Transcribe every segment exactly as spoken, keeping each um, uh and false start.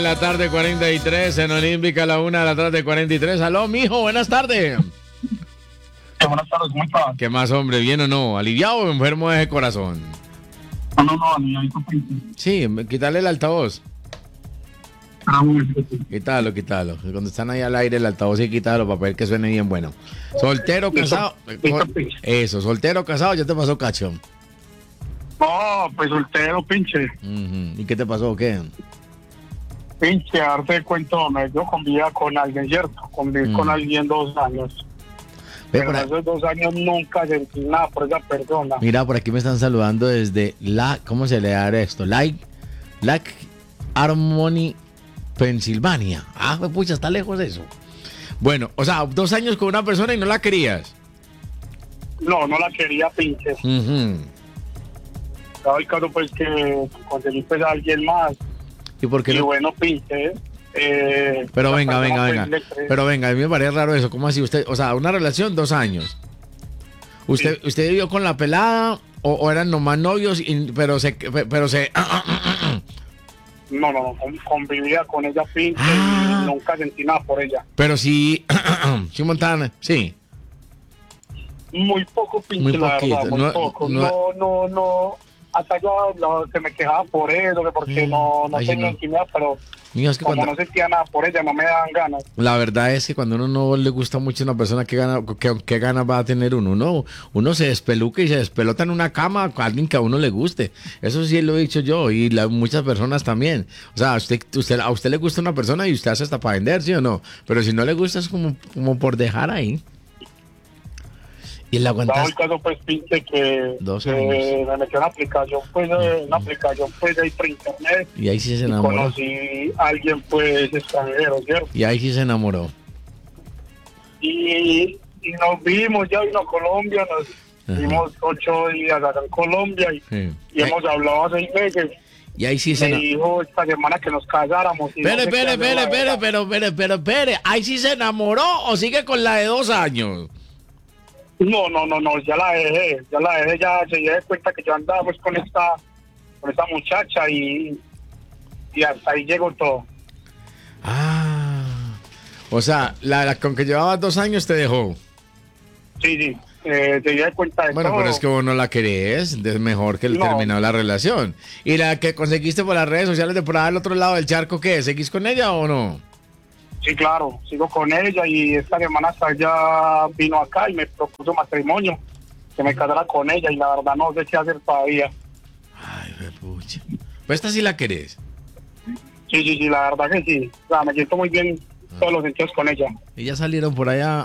de la tarde, cuarenta y tres, en Olímpica, la una de la tarde, cuarenta y tres. Aló, mijo, buenas tardes. Buenas tardes, ¿cómo estás? ¿Qué más, hombre? ¿Bien o no? ¿Aliviado o enfermo de corazón? No, no, no, aliviadito. Sí, quítale el altavoz. Ah, bueno, sí. Quítalo, quítalo. Cuando están ahí al aire el altavoz, sí, quítalo para ver que suene bien bueno. Soltero, casado. Eso, soltero, casado, ya te pasó cacho. No, pues soltero, pinche. Uh-huh. ¿Y qué te pasó o qué? Pinche, darte de cuento, me yo convivía con alguien, ¿cierto? Conviví mm. con alguien dos años. Pero en esos dos años nunca sentí nada por esa persona. Mira, por aquí me están saludando desde la, ¿cómo se le da esto? Like, like Harmony, Pensilvania. Ah, pues pucha, está lejos de eso. Bueno, o sea, dos años con una persona y no la querías. No, no la quería, pinche. Uh-huh. Dado el caso, pues, que conseguí pues a alguien más. ¿Y por qué y no? bueno, pinche. Eh, pero venga, venga, venga. Pues, pero venga, a mí me parece raro eso. ¿Cómo así? Usted, o sea, una relación, dos años. ¿Usted, sí. usted vivió con la pelada o, o eran nomás novios, y, pero se, pero se. No, no, convivía con ella, pinche, ah. y nunca sentí nada por ella. Pero sí, sí, Montana, sí. Muy poco, pinche, muy la verdad, muy no, poco. No, no, no, no. Hasta yo no, se me quejaba por eso, que porque mm, no, no tenía no. intimidad, pero Mío, es que como cuando, no sentía nada por ella, no me daban ganas. La verdad es que cuando uno no le gusta mucho a una persona, ¿qué ganas qué, qué ganas va a tener uno? uno? Uno se despeluca y se despelota en una cama con alguien que a uno le guste. Eso sí lo he dicho yo y la, muchas personas también. O sea, a usted, usted, a usted le gusta una persona y usted hace hasta para vender, ¿sí o no? Pero si no le gusta es como, como por dejar ahí. ¿Y la aguantas? el caso, pues, pinche, que, Dos que me metí una aplicación, pues, uh-huh. una aplicación, pues, ahí por internet. Y ahí sí se enamoró. Y conocí a alguien, pues, extranjero, ¿cierto? Y ahí sí se enamoró. Y, y nos vimos, ya vino a Colombia, nos uh-huh. vimos ocho días acá en Colombia y, sí. y hemos hablado hace seis meses. Y ahí sí se me dijo esta semana que nos casáramos. Espere, no espere, espere, espere, pero, pero, pero, espere, ¿ahí sí se enamoró o sigue con la de dos años? No, no, no, no, ya la dejé, ya la dejé, ya se dio cuenta que yo andaba pues con esta, con esta muchacha y, y hasta ahí llegó todo. Ah, o sea, la, la con que llevabas dos años te dejó. Sí, sí, eh, se dio cuenta de bueno, todo. Bueno, pero es que vos no la querés, es mejor que el no. terminó la relación. ¿Y la que conseguiste por las redes sociales de por allá al otro lado del charco, qué? ¿Seguís con ella o no? Sí, claro, sigo con ella y esta semana hasta ella vino acá y me propuso matrimonio, que me casara con ella y la verdad no sé qué hacer todavía. Ay, me pucha. Pues esta sí la querés. Sí, sí, sí, la verdad que sí. O sea, me siento muy bien ah. todos los sentidos con ella. ¿Y ya salieron por allá?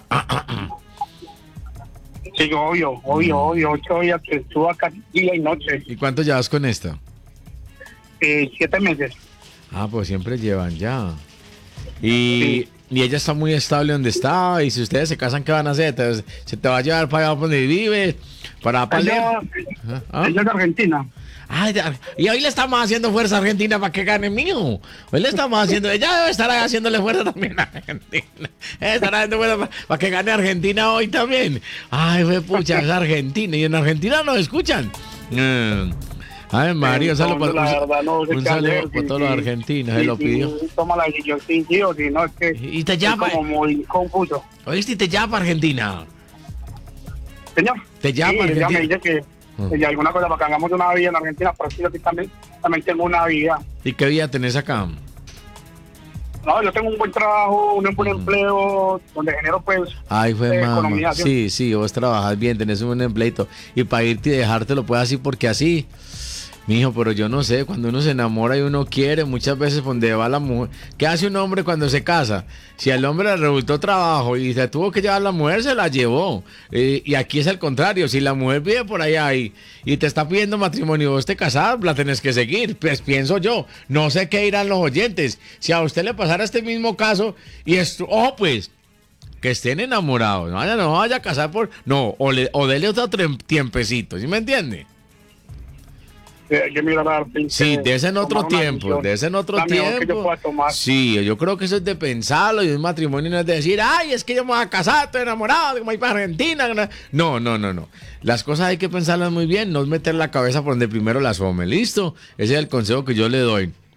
Sí, obvio, obvio, mm. obvio. Ocho días que estuvo acá día y noche. ¿Y cuánto llevas con esta? Eh, siete meses. Ah, pues siempre llevan ya. Y, sí. y ella está muy estable donde está. Y si ustedes se casan, ¿qué van a hacer? Entonces, ¿se te va a llevar para allá donde vive? ¿Para ella, ¿Ah? ella es de Argentina. Ah, y hoy le estamos haciendo fuerza a Argentina para que gane, mío. Hoy le estamos haciendo, ella debe estar haciéndole fuerza también a Argentina. Estará haciendo fuerza para, para que gane Argentina hoy también. Ay, fue pucha, es Argentina. Y en Argentina nos escuchan. Mm. Ay, María, un saludo para, no, un saludo para sí, todos los argentinos, sí, se lo pidió. Sí, toma la decisión, sí, sí, o si no, es que y te llama, es como muy confuso. ¿Oíste? Y te llama Argentina. Señor. Te llama sí, Argentina. Ella me dice que, uh-huh. que alguna cosa para que hagamos una vida en Argentina, pero sí, yo también, también tengo una vida. ¿Y qué vida tenés acá? No, yo tengo un buen trabajo, un buen uh-huh. empleo, donde genero pues Ay, fue eh, mamá. Sí, sí, vos trabajas bien, tenés un buen empleito. Y para irte y dejártelo puedes así porque así. Mijo, pero yo no sé, cuando uno se enamora y uno quiere, muchas veces donde va la mujer, ¿qué hace un hombre cuando se casa? Si al hombre le resultó trabajo y se tuvo que llevar la mujer, se la llevó. Eh, y aquí es al contrario, si la mujer vive por allá y, y te está pidiendo matrimonio y vos te casás, la tenés que seguir. Pues pienso yo, no sé qué dirán los oyentes. Si a usted le pasara este mismo caso y esto, ojo pues, que estén enamorados, no vaya, no vaya a casar por, no, o, le, o dele otro tiempecito, ¿sí me entiende? Hay que mirar, sí, de ese en otro tiempo, de ese en otro tiempo. Que yo pueda tomar. Sí, yo creo que eso es de pensarlo y un matrimonio no es de decir, ay, es que yo me voy a casar, estoy enamorado, que me voy para Argentina. No, no, no, no. Las cosas hay que pensarlas muy bien, no es meter la cabeza por donde primero la asome. ¿Listo? Ese es el consejo que yo le doy.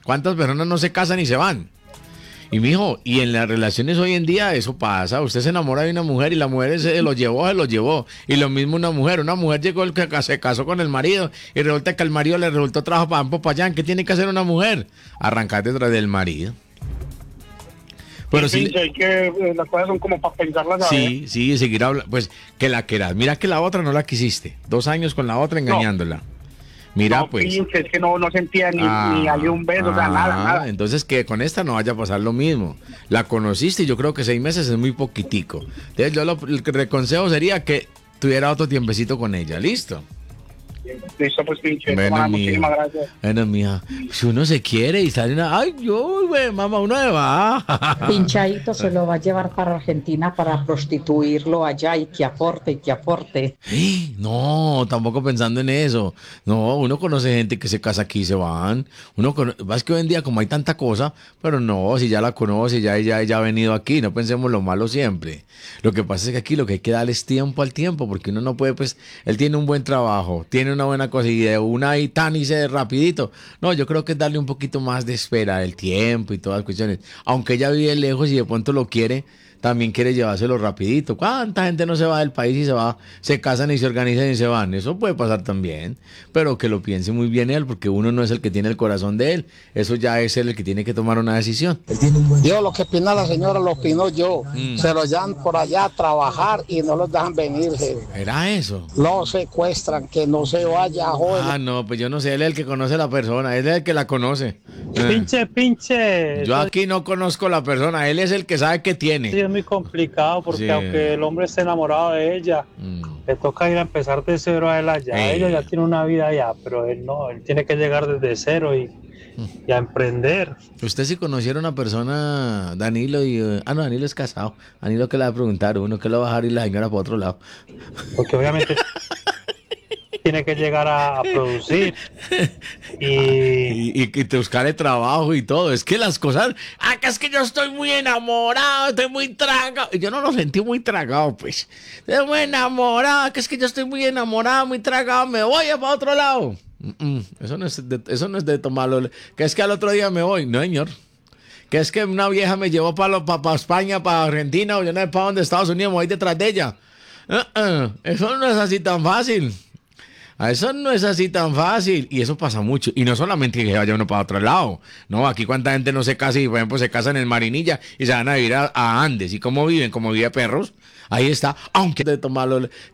¿Cuántas personas no se casan y se van? Y mijo, y en las relaciones hoy en día eso pasa. Usted se enamora de una mujer y la mujer se lo llevó, se lo llevó. Y lo mismo una mujer. Una mujer llegó, el que se casó con el marido y resulta que al marido le resultó trabajo para Ampo para allá. ¿Qué tiene que hacer una mujer? Arrancar detrás del marido. Pero sí, sí, sí, que las cosas son como para pensarlas a Sí, ver. sí, seguir hablando. Pues que la quieras. Mira que la otra no la quisiste. Dos años con la otra engañándola. No. Mira, no, pues. Pinche, es que no, no sentía ni, ah, ni había un beso, ah, o sea, nada, nada. Entonces que con esta no vaya a pasar lo mismo. La conociste y yo creo que seis meses es muy poquitico. Entonces yo lo, el consejo sería que tuviera otro tiempecito con ella. ¿Listo? Listo, pues, pinche. Bueno, Mamá, mía. Muchísimas gracias. Bueno, mía. Si uno se quiere y sale una... Ay, yo, güey, mamá, uno se va. Pinchadito se lo va a llevar para Argentina para prostituirlo allá y que aporte, y que aporte. ¿Eh? No, tampoco pensando en eso. No, uno conoce gente que se casa aquí y se van. Uno conoce... Es que hoy en día como hay tanta cosa, pero no, si ya la conoce, ya ella, ella ha venido aquí, no pensemos lo malo siempre. Lo que pasa es que aquí lo que hay que darle es tiempo al tiempo, porque uno no puede, pues, él tiene un buen trabajo, tiene una buena cosa y de una y tan y se rapidito. No, yo creo que es darle un poquito más de espera, el tiempo y todas las cuestiones. Aunque ella vive lejos y de pronto lo quiere, también quiere llevárselo rapidito. ¿Cuánta gente no se va del país y se va, se casan y se organizan y se van? Eso puede pasar también, pero que lo piense muy bien él, porque uno no es el que tiene el corazón de él, eso ya es él el que tiene que tomar una decisión. Yo, lo que opina la señora, lo opino yo. Mm. Se los llevan por allá a trabajar y no los dejan venir. ¿Era eso? Los secuestran, que no se vaya, joven. Ah, no, pues yo no sé, él es el que conoce a la persona, él es el que la conoce. Pinche, pinche. Yo aquí no conozco a la persona, él es el que sabe que tiene. Sí, es muy complicado porque sí. Aunque el hombre esté enamorado de ella, mm. le toca ir a empezar de cero a él allá. Ey. Ella ya tiene una vida allá, pero él no, él tiene que llegar desde cero y, mm. y a emprender. Usted si conociera una persona, Danilo, y uh, ah no, Danilo es casado, Danilo que le va a preguntar, uno que lo va a bajar y la señora para otro lado. Porque obviamente tiene que llegar a, a producir y... Y, y, y te buscarle trabajo y todo. Es que las cosas, ah, que es que yo estoy muy enamorado, estoy muy tragado. Yo no lo sentí muy tragado, pues. Estoy muy enamorado, que es que yo estoy muy enamorado, muy tragado, me voy a para otro lado. Mm-mm, eso no es de, eso no es de tomarlo. Que es que al otro día me voy, no, señor. Que es que una vieja me llevó para pa, pa España, para Argentina, o yo no sé para dónde, Estados Unidos, me voy detrás de ella. Uh-uh, eso no es así tan fácil. Eso no es así tan fácil. Y eso pasa mucho. Y no solamente que vaya uno para otro lado. No, aquí cuánta gente no se casa y, por ejemplo, se casan en Marinilla y se van a vivir a, a Andes. ¿Y cómo viven? ¿Cómo viven perros? Ahí está. Aunque de tomarlo,